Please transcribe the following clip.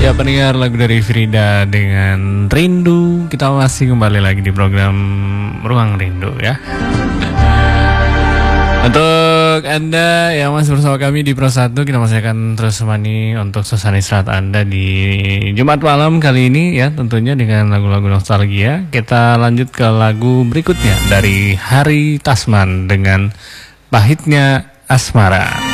Ya pendengar, lagu dari Frida dengan Rindu. Kita masih kembali lagi di program Ruang Rindu ya. Untuk Anda yang masih bersama kami di Pro 1, kita masih akan terus menemani untuk suasana istirahat Anda di Jumat malam kali ini ya, tentunya dengan lagu-lagu nostalgia. Kita lanjut ke lagu berikutnya dari Hari Tasman dengan Pahitnya Asmara.